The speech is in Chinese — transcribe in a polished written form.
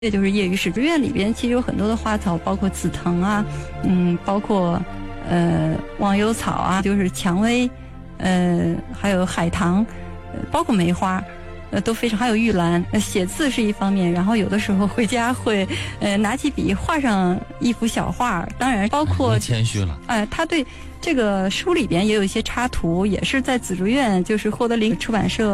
这就是业余室。院里边其实有很多的花草，包括紫藤啊，包括忘忧草啊，就是蔷薇，还有海棠，包括梅花。都非常，还有玉兰。写字是一方面，然后有的时候回家会拿起笔画上一幅小画，当然包括谦虚了。 他对这个书里边也有一些插图，也是在紫竹院就是获得出版社